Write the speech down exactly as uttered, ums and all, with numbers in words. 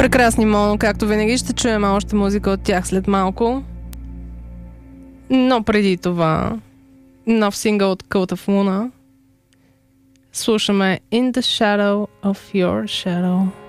Прекрасни Моно, както винаги ще чуем още музика от тях след малко. Но преди това нов сингъл от Cult of Luna. Слушаме In the Shadow of Your Shadow.